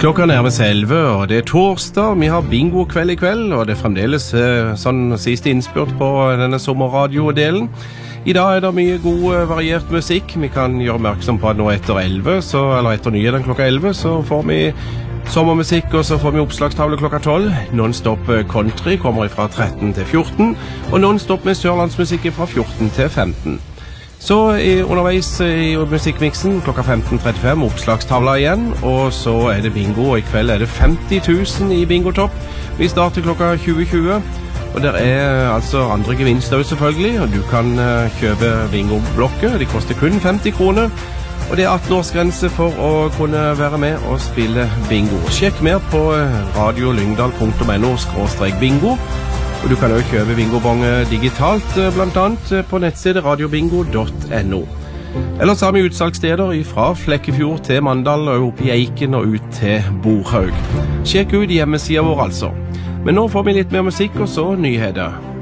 Klokka nærmer seg 11, og det torsdag. Vi har bingo-kveld i kveld, og det fremdeles sånn siste innspurt på denne sommerradiodelen. I dag det mye god, variert musikk. Vi kan gjøre oppmerksom på at nå etter 11, eller etter nyheten klokka 11, så får vi sommermusikk, og så får vi oppslagstavle klokka 12. Non-stop country kommer fra 13 til 14, og non-stop med sørlandsmusikk fra 14 til 15. Så underveis i musikkmiksen klokka 15.35 oppslagstavla igjen, og så det bingo, og i kveld det 50 000 i bingotopp. Vi starter klokka 20.20, og der altså andre gevinster selvfølgelig, og du kan kjøpe bingoblokker, de koster kun 50 kroner, og det 18-årsgrense for å kunne være med og spille bingo. Sjekk mer på radiolyngdal.no/bingo, og du kan også kjøpe bingobong digitalt, blant annet på nettstedet radiobingo.no. Ellers har vi utsalgssteder fra Flekkefjord til Mandal, og opp i Eiken og ut til Borhaug. Sjekk ut hjemmesiden vår altså. Men nå får vi litt mer musikk og så nyheter.